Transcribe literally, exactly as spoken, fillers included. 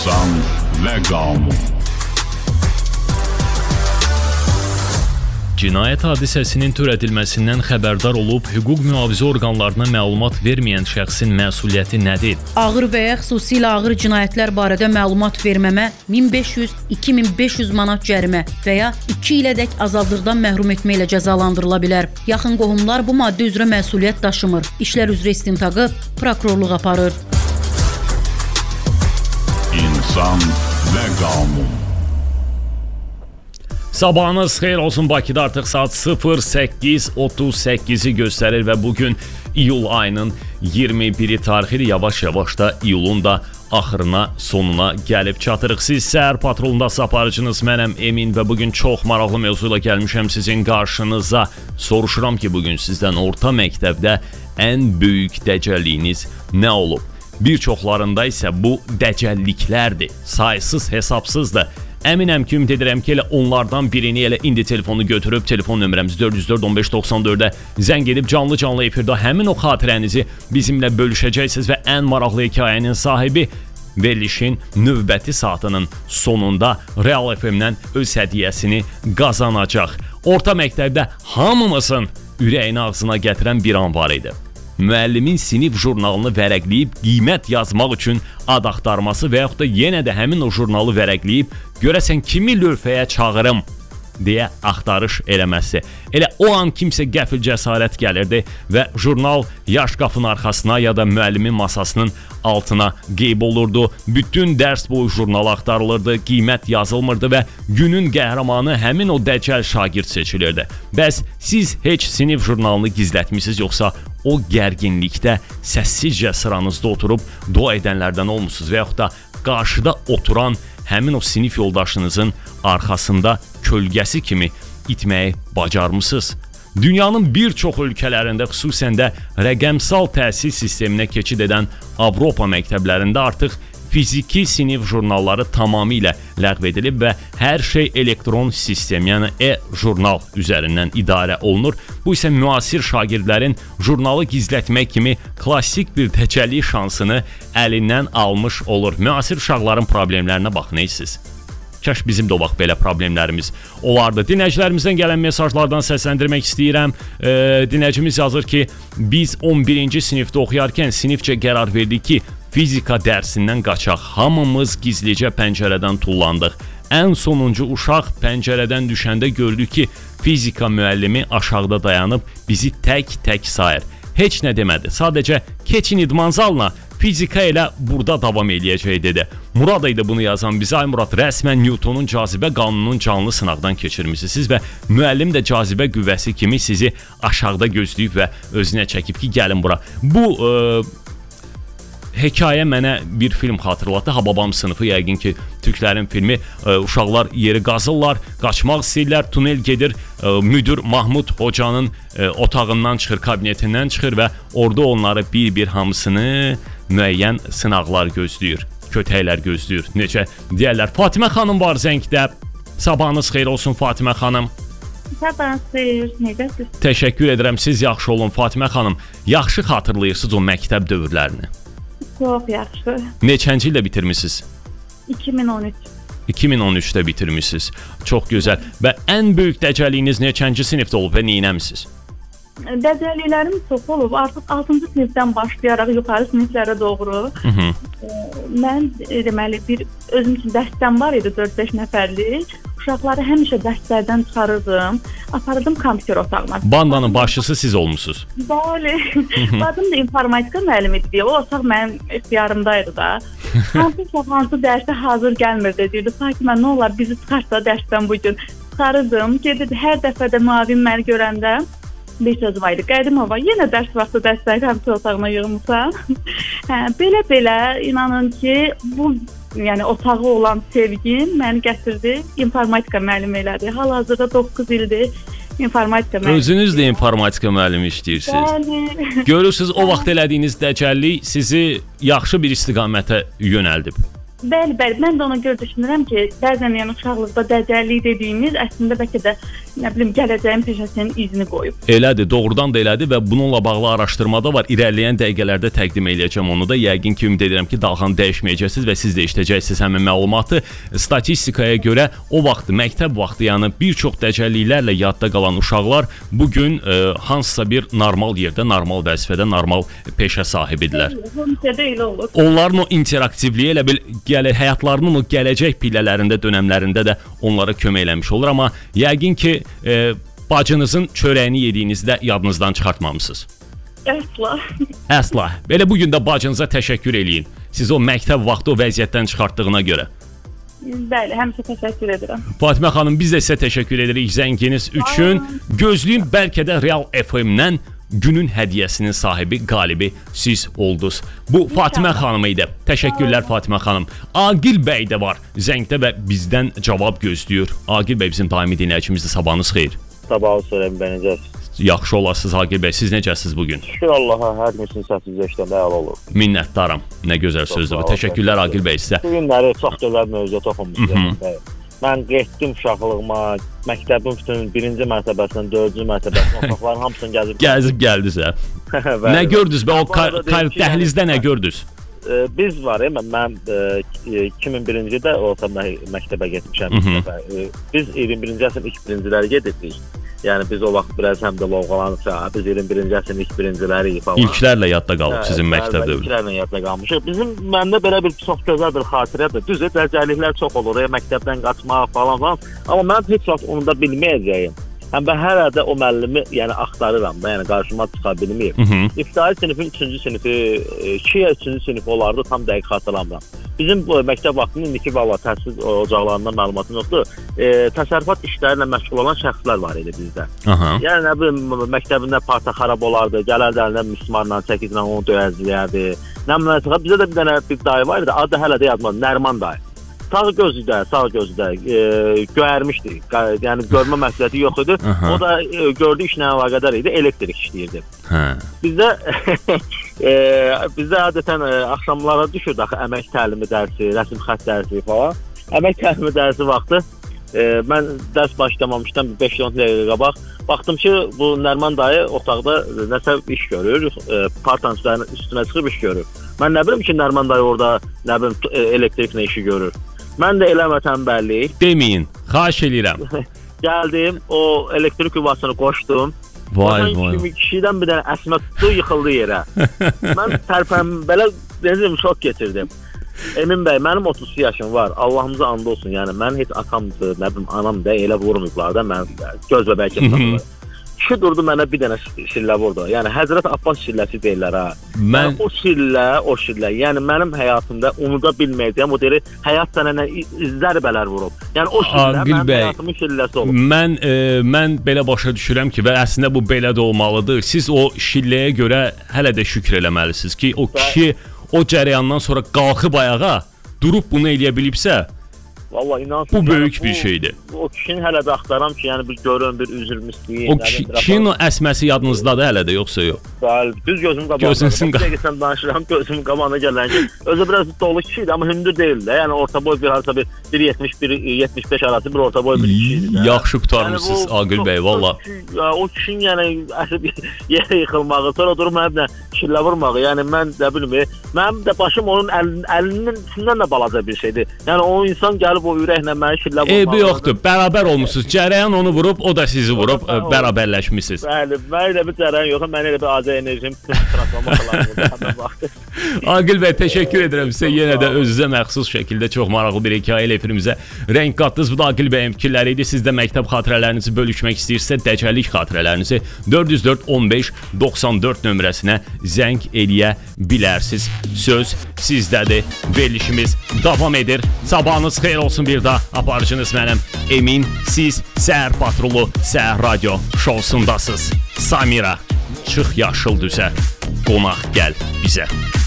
İnsan və qanun. Cinayət hadisəsinin törədilməsindən xəbərdar olub, hüquq mühafizə orqanlarına məlumat verməyən şəxsin məsuliyyəti nədir? Ağır və ya xüsusilə ağır cinayətlər barədə məlumat verməmə min beş yüz - iki min beş yüz manat cərimə və ya iki ilədək azadlıqdan məhrum etmə ilə cəzalandırıla bilər. Yaxın qohumlar bu maddə üzrə məsuliyyət daşımır. İşlər üzrə istintaqı prokurorluq aparır. İnsan və qanun. Sabahınız xeyir olsun. Bakıda artıq saat sıfır səkkiz otuz səkkizi göstərir və bugün iyul ayının iyirmi biri tarixidir. Yavaş-yavaş da iyulun da axırına, sonuna gəlib çatırıq. Siz Səhər Patrolunda aparıcınız mənəm Emin və bugün çox maraqlı mövzu ilə gəlmişəm sizin qarşınıza. Soruşuram ki, bugün sizdən orta məktəbdə ən böyük dəcəlliyiniz nə olub? Bir çoxlarında isə bu dəcəlliklərdir, saysız hesabsızdır. Əminəm ki, ümid edirəm ki, elə onlardan birini elə indi telefonu götürüb, telefon nömrəmiz dörd yüz dörd on beş doxsan dördə zəng edib canlı-canlı efirdə həmin o xatirənizi bizimlə bölüşəcəksiniz və ən maraqlı hekayənin sahibi verilişin növbəti saatının sonunda Real F M-dən öz hədiyyəsini qazanacaq. Orta məktəbdə hamımızın ürəyini ağzına gətirən bir an var idi. Müəllimin sinif jurnalını vərəqləyib qiymət yazmaq üçün ad axtarması və yaxud da yenə də həmin o jurnalı vərəqləyib görəsən kimi lövhəyə çağırım deyə axtarış eləməsi. Elə o an kimsə qəfil cəsarət gəlirdi və jurnal ya şkafın arxasına ya da müəllimin masasının altına qeyb olurdu. Bütün dərs boyu jurnal axtarılırdı, qiymət yazılmırdı və günün qəhrəmanı həmin o dəcəl şagird seçilirdi. Bəs siz heç sinif jurnalını gizlətmisiniz, yoxsa o gərginlikdə səssizcə sıranızda oturub dua edənlərdən olmusunuz və yaxud da qarşıda oturan həmin o sinif yoldaşınızın arxasında kölgəsi kimi itməyi bacarmısınız? Dünyanın bir çox ölkələrində, xüsusən də rəqəmsal təhsil sisteminə keçid edən Avropa məktəblərində artıq fiziki sinif jurnalları tamamilə ləğv edilib və hər şey elektron sistem, yəni e-jurnal üzərindən idarə olunur. Bu isə müasir şagirdlərin jurnalı gizlətmək kimi klassik bir dəcəllik şansını əlindən almış olur. Müasir uşaqların problemlərinə baxın, siz. Kaş bizim də o vaxt belə problemlərimiz olardı. Dinləyicilərimizdən gələn mesajlardan səsləndirmək istəyirəm. E, dinləyicimiz yazır ki, biz on birinci sinifdə oxuyarkən sinifcə qərar verdik ki, fizika dərsindən qaçaq. Hamımız gizlicə pəncərədən tullandıq. Ən sonuncu uşaq pəncərədən düşəndə gördük ki, fizika müəllimi aşağıda dayanıb bizi tək-tək sayır. Heç nə demədi. Sadəcə keçin idman zalına, fizika elə burada davam eləyəcək dedi. Murad idi bunu yazan bizə. Ay Murad, rəsmən Newtonun cazibə qanununun canlı sınaqdan keçirmişsiniz və müəllim də cazibə qüvvəsi kimi sizi aşağıda gözləyib və özünə çəkib ki, gəlin bura. Bu e, hekayə mənə bir film xatırlatdı. Hababam sınıfı, yəqin ki, türklərin filmi. E, uşaqlar yeri qazırlar, qaçmaq istəyirlər, tunel gedir. E, müdür Mahmud hocanın e, otağından çıxır, kabinetindən çıxır və orada onları bir-bir hamısını müəyyən sınaqlar gözləyir, kötəklər gözləyir. Necə deyərlər? Fatimə xanım var zəngdə. Sabahınız xeyir olsun Fatimə xanım. Sabahınız xeyir, necəsiz? Təşəkkür edirəm, siz yaxşı olun Fatimə xanım. Yaxşı xatırlayırsınız o məktəb dövrlərini? Çox yaxşı. Neçənci ildə bitirmisiniz? iki min on üç. iki min on üçdə bitirmisiniz. Çox gözəl. Və ən böyük dəcəlliyiniz neçənci sinifdə olub və neynəmisiniz? Dəcəlliklərim çox olub. Artıq altıncı sinifdən başlayaraq yuxarı siniflərə doğru. Hı -hı. Mən deməli bir özüm üçün dərsdən var idi dörd beş nəfərlik. Uşaqları həmişə dərslərdən çıxarırdım. Aparırdım kompüter otağına. Bandanın başçısı siz olmusunuz. Bəli. Adım da informatika müəllimidir. O otaq mənim ixtiyarımdaydı da. Hansı hansı dərsə hazır gəlmir deyirdi. Fakimə nə olar bizi çıxarsa dərsdən bu gün. Çıxarırdım. Gedirdi hər dəfə də müavin məni görəndə bir söz var idi. Qədimova, yenə dərs vaxtı dərsləri kompüter otağına yığmısan. Hə, belə-belə inanın ki, bu yəni otağı olan sevgim məni gətirdi, informatika müəllimi elədi. Hal-hazırda doqquz ildir informatika müəllimi. Özünüz də informatika müəllimi işləyirsiniz. Bəli. Görürsünüz, o vaxt elədiyiniz dəcəllik sizi yaxşı bir istiqamətə yönəldib. Bəli, bəli. Mən də ona görə düşünürəm ki, bəzən yəni uşaqlıqda dəcəllik dediyimiz əslində bəlkə də nə bilim gələcəyin peşəsinin izini qoyub. Elədir, doğrudan da elədir və bununla bağlı araşdırmada var. İrəliyən dəqiqələrdə təqdim edəcəm onu da. Yəqin ki, ümid edirəm ki, dalğanı dəyişməyəcəksiniz və siz də işləyəcəksiniz həmin məlumatı. Statistikaya görə o vaxt məktəb vaxtı, yəni bir çox dəcəlliklərlə yadda qalan uşaqlar bu gün e, hansısa bir normal yerdə, normal vəzifədə, normal peşə sahibidirlər. Həmişədə elə olur. Onların o interaktivliyi elə bil gələ həyatlarının o gələcək pillələrində, dönəmlərində də onlara kömək eləmiş olur, amma yəqin ki, e, bacınızın çörəyini yediyinizdə yadınızdan çıxartmamısınız. Əsla. Əsla. Belə bu gün də bacınıza təşəkkür eləyin. Siz o məktəb vaxtı o vəziyyətdən çıxartdığına görə. Bəli, həmişə təşəkkür edirəm. Fatimə xanım, biz də sizə təşəkkür edirik zənginiz üçün. Gözlüyün bəlkə də Real F M-dən günün hədiyyəsinin sahibi, qalibi siz oldunuz. Bu Fatimə xanım idi. Təşəkkürlər Fatimə xanım. Aqil bəy də var zəngdə və bizdən cavab gözləyir. Aqil bəy bizim daimi dinləyicimizdir. Sabahınız xeyir. Sabahı söyləyim, ben necəsiz? Yaxşı olasınız Aqil bəy. Siz necəsiz bugün? Şükür Allaha, hər günün səsizə işləmə əla olur. Minnətdaram. Nə gözəl sözdür bu. Təşəkkürlər Aqil bəy sizə. Bu günləri çox gözəl mövzuya toxunmuşsunuz. Mən getdim uşaqlığıma, məktəbin bütün birinci mərtəbəsindən dördüncü mərtəbəsinə uşaqların hamısını gəzib gəzib gəldisə. Nə gördünüz və o kar dəhlizdə nə gördünüz? Biz var, mən iki min birinci ildə orta məktəbə getmişəm. Biz iyirmi birinci əsrin ilk birinciləri gedirdik. Yəni biz o vaxt biraz həm də lovğalanırsa, biz iyirmi birinci əsrin ilk birinciləri falan. İlklərlə yadda qalıb sizin məktəbdə. İlklərlə yadda qalmışıq. Bizim məndə belə bir çox gözəl bir xatirədir. Düzdür, dəcəlliklər çox olur, məktəbdən qaçmaq falan falan. Amma mən heç vaxt onu da bilməyəcəyim. Həm də hələ də o müəllimi, yəni axtarıram da, yəni qarşıma çıxa bilmir. İbtidai sinifin üçüncü sinifi, iki ya üçüncü sinif olardı, tam dəqiq xatırlamıram. Bizim bu məktəb vaxtının indiki valla təhsil ocaqlarından məlumatım yoxdur. E, təsərrüfat işlərlə məşğul olan şəxslər var idi bizdə. Aha. Yəni nə bilim, məktəbində parta xarab olardı, gələrdi əlinə mismarla, çəkiclə onu döyəzləyərdi. Nə münasibət, bizdə də bir dənə bir dayı var idi, adı hələ də yadımdadır, Nərman dayı. Sağ gözüdə, sağ gözüdə e, göyərmişdi. Yəni görmə məsləhəti yox idi. Aha. O da e, gördüyü işlə əlaqədar idi, elektrik işləyirdi. Hə. Bizdə e, bizdə adətən e, axşamlara düşürdü axı əmək təlimi dərsi, rəsm xətt dərsi falan. Əmək təlimi dərsi vaxtı e, mən dərs başlamamışdan beş on dəqiqə qabaq baxdım ki, bu Nərman dayı otaqda nəsə iş görür, e, partanın üstünə, üstünə çıxıb iş görür. Mən nə bilim ki, Nərman dayı orada nə bilim elektriklə işi görür. Mən də eləmə tənbəllik. Deməyin, xahiş eləyirəm. Gəldim, o elektrik yuvasını qoşdum. Vay vay. Kişidən bir dənə əsmə tutdu, yıxıldı yerə. Mən tərpəm, belə rezim şok keçirdim. Emin bəy, mənim otuz yaşım var. Allahımıza and olsun. Yəni mən heç atamdır, nə bilim anam da elə vurmuyublar da, mən göz bəbək kimi. Kişi durdu mənə bir dənə şillə vurdu. Yəni Həzrət Abbas şilləsi deyirlər ha. Mən o şillə, o şillə, yəni mənim həyatımda unuda bilməyəcəyim o deyir, həyat sənə nə zərbələr vurub. Yəni o şillə Aqil mənim bəy, həyatımın şilləsi olub. Mən e, mən belə başa düşürəm ki, və əslində bu belə də olmalıdır. Siz o şilləyə görə hələ də şükür eləməlisiniz ki, o kişi o cərəyandan sonra qalxıb ayağa durub bunu eləyə bilibsə, vallahi inansın. Bu böyük yəni, bir bu, şeydir. O kişinin hələ də axtaram ki, yəni bir görün, bir üzülmüşlüyü. O kişi, kişinin o əsməsi yadınızdadır hələ də, yoxsa yox? Bəli, düz gözüm qabağında. Gözünüzün qabağında. Geçən danışıram, gözümün qabağına gələn ki, özü biraz dolu kişiydi, amma hündür deyildi. Yəni orta boy bir harasa bir bir yetmiş bir yetmiş beş arası bir orta boy bir kişiydi. Yaxşı qutarmısınız yəni, Aqil bəy, valla. O kişinin yəni əsəb yerə yıxılmağı, sonra durub mənə şillə vurmağı. Yəni mən nə bilim, mənim də başım onun əlinin, əlinin içindən də balaca bir şeydir. Yəni o insan gəlib o ürəklə məni şillə vurmağı. Eybi yoxdur, bərabər olmusunuz. Cərəyan onu vurub, o da sizi vurub, bərabərləşmisiniz. Bəli, mən elə bir cərəyan yox, mən elə bir azə enerjim transforma qılan vaxtı. Aqil bəy, təşəkkür edirəm sizə. Yenə də özünüzə məxsus şəkildə çox maraqlı bir hekayə ilə efrimizə rəng qatdınız. Bu da Aqil bəyin fikirləri idi. Siz də məktəb xatirələrinizi bölüşmək istəyirsə, dəcəllik xatirələrinizi dörd yüz dörd on beş doxsan dörd nömrəsinə zəng eləyə bilərsiniz. Söz sizdədir. Verilişimiz davam edir. Sabahınız xeyir olsun bir daha. Aparıcınız mənim Emin. Siz Səhər Patrulu Səhər Radio şousundasınız. Samira, çıx yaşıl düzə, qonaq gəl bizə.